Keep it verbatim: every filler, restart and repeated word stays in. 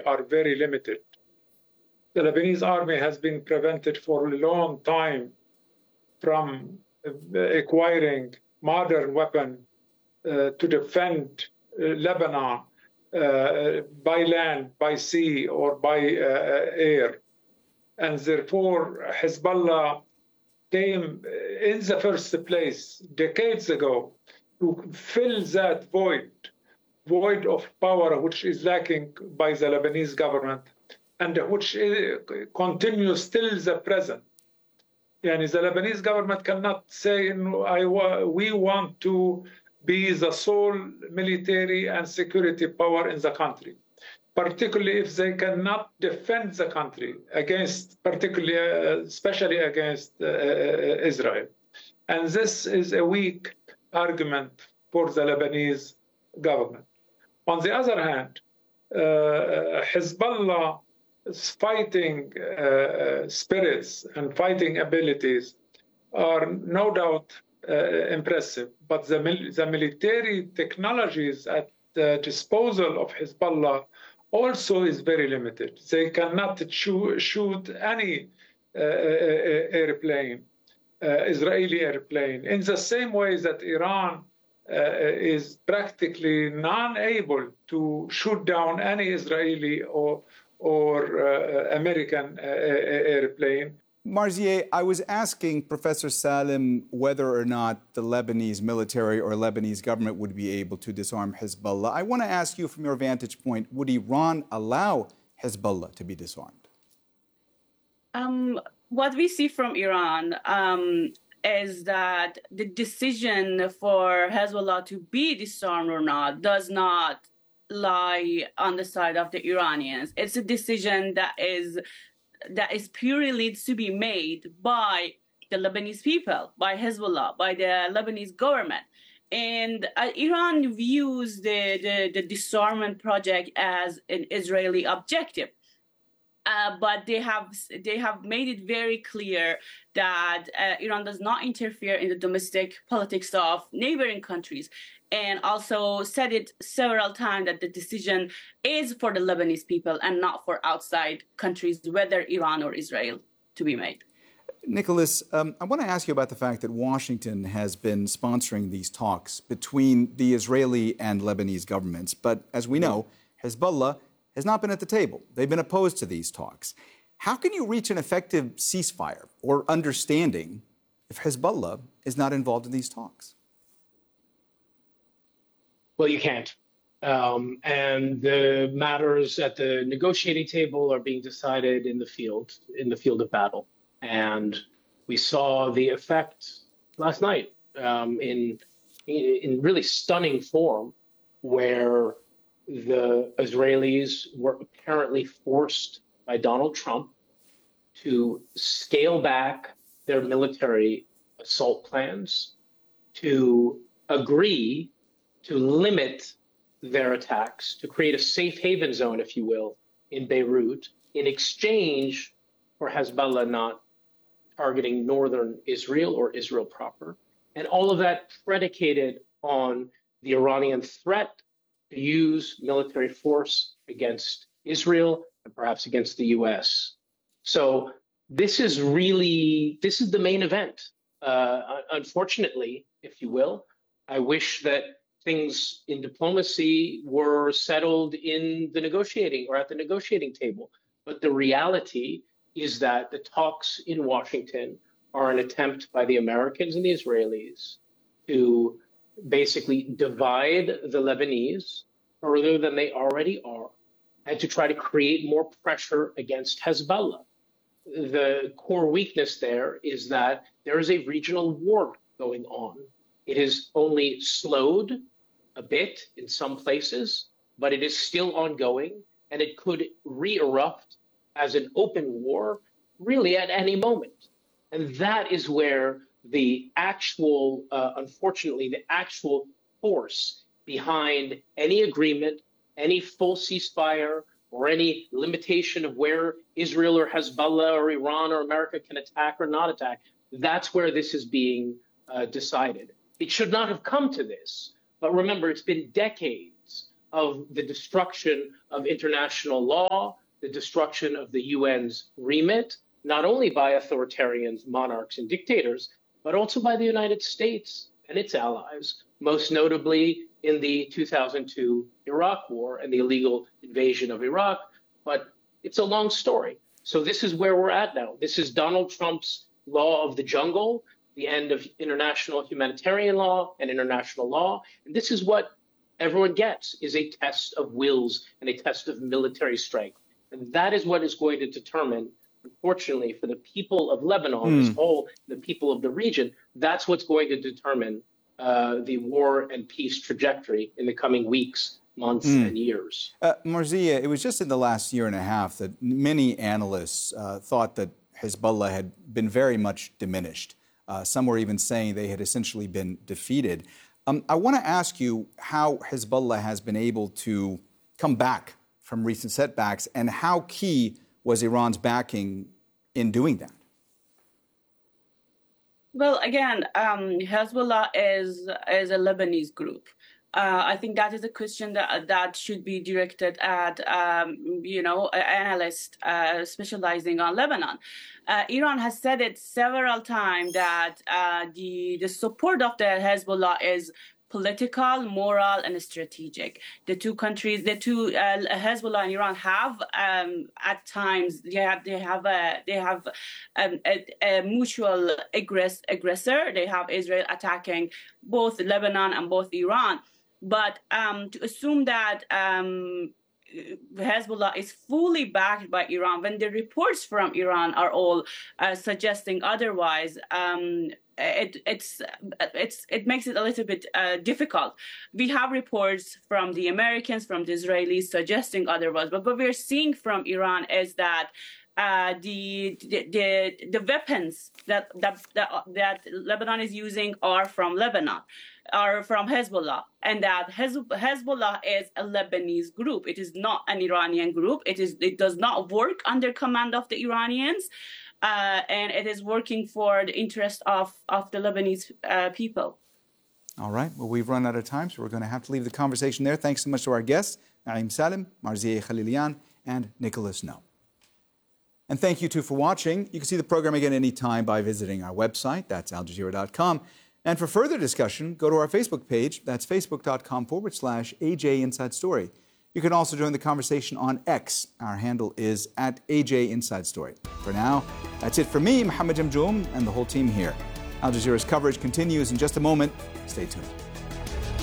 are very limited. The Lebanese army has been prevented for a long time from acquiring modern weapons uh, to defend uh, Lebanon uh, by land, by sea, or by uh, air. And therefore, Hezbollah came in the first place decades ago to fill that void, void of power which is lacking by the Lebanese government and which continues still the present. Yani the Lebanese government cannot say, I wa we want to be the sole military and security power in the country, particularly if they cannot defend the country against, particularly, uh, especially against uh, Israel. And this is a weak argument for the Lebanese government. On the other hand, uh, Hezbollah fighting uh, spirits and fighting abilities are no doubt uh, impressive, but the, mil the military technologies at the disposal of Hezbollah also is very limited. They cannot shoot any uh, airplane, uh, Israeli airplane, in the same way that Iran uh, is practically non-able to shoot down any Israeli or or uh, American uh, airplane. Marzieh, I was asking Professor Salim whether or not the Lebanese military or Lebanese government would be able to disarm Hezbollah. I want to ask you from your vantage point, would Iran allow Hezbollah to be disarmed? Um, what we see from Iran um, is that the decision for Hezbollah to be disarmed or not does not lie on the side of the Iranians. It's a decision that is that is purely needs to be made by the Lebanese people, by Hezbollah, by the Lebanese government. And uh, Iran views the, the, the disarmament project as an Israeli objective. Uh, but they have they have made it very clear that uh, Iran does not interfere in the domestic politics of neighboring countries, and also said it several times that the decision is for the Lebanese people and not for outside countries, whether Iran or Israel, to be made. Nicholas, um, I want to ask you about the fact that Washington has been sponsoring these talks between the Israeli and Lebanese governments. But as we know, Hezbollah has not been at the table. They've been opposed to these talks. How can you reach an effective ceasefire or understanding if Hezbollah is not involved in these talks? Well, you can't. Um, and the matters at the negotiating table are being decided in the field, in the field of battle. And we saw the effect last night um, in, in really stunning form, where the Israelis were apparently forced by Donald Trump to scale back their military assault plans, to agree to limit their attacks, to create a safe haven zone, if you will, in Beirut, in exchange for Hezbollah not targeting northern Israel or Israel proper. And all of that predicated on the Iranian threat to use military force against Israel and perhaps against the U S. So this is really, this is the main event. Uh, unfortunately, if you will, I wish that things in diplomacy were settled in the negotiating or at the negotiating table. But the reality is that the talks in Washington are an attempt by the Americans and the Israelis to basically divide the Lebanese further than they already are, and to try to create more pressure against Hezbollah. The core weakness there is that there is a regional war going on. It is only slowed a bit in some places, but it is still ongoing, and it could re-erupt as an open war really at any moment. And that is where the actual, uh, unfortunately, the actual force behind any agreement, any full ceasefire, or any limitation of where Israel or Hezbollah or Iran or America can attack or not attack, that's where this is being uh, decided. It should not have come to this. But remember, it's been decades of the destruction of international law, the destruction of the U N's remit, not only by authoritarians, monarchs, and dictators, but also by the United States and its allies, most notably in the two thousand two Iraq War and the illegal invasion of Iraq. But it's a long story. So this is where we're at now. This is Donald Trump's law of the jungle, the end of international humanitarian law and international law. And this is what everyone gets, is a test of wills and a test of military strength. And that is what is going to determine, unfortunately, for the people of Lebanon mm. as a whole, the people of the region, that's what's going to determine uh, the war and peace trajectory in the coming weeks, months, mm. and years. Uh, Marzieh, it was just in the last year and a half that many analysts uh, thought that Hezbollah had been very much diminished. Uh, some were even saying they had essentially been defeated. Um, I want to ask you how Hezbollah has been able to come back from recent setbacks, and how key was Iran's backing in doing that? Well, again, um, Hezbollah is is a Lebanese group. Uh, I think that is a question that that should be directed at, um, you know, analysts uh, specializing on Lebanon. Uh, Iran has said it several times that uh, the the support of the Hezbollah is political, moral, and strategic. The two countries, the two uh, Hezbollah and Iran have um, at times they have they have a they have um, a, a mutual aggress, aggressor. They have Israel attacking both Lebanon and both Iran. But um, to assume that um, Hezbollah is fully backed by Iran, when the reports from Iran are all uh, suggesting otherwise, um, it, it's it's it makes it a little bit uh, difficult. We have reports from the Americans, from the Israelis suggesting otherwise, but what we're seeing from Iran is that Uh, the, the the the weapons that, that that that Lebanon is using are from Lebanon, are from Hezbollah, and that Hezbollah is a Lebanese group. It is not an Iranian group. It is it does not work under command of the Iranians, uh, and it is working for the interest of of the Lebanese uh, people. All right. Well, we've run out of time, so we're going to have to leave the conversation there. Thanks so much to our guests, Naeem Salim, Marzieh Khalilian, and Nicholas No. And thank you, too, for watching. You can see the program again anytime by visiting our website. That's al jazeera dot com. And for further discussion, go to our Facebook page. That's facebook.com forward slash AJ Inside Story. You can also join the conversation on X. Our handle is at A J Inside Story. For now, that's it for me, Mohammed Jamjoom, and the whole team here. Al Jazeera's coverage continues in just a moment. Stay tuned.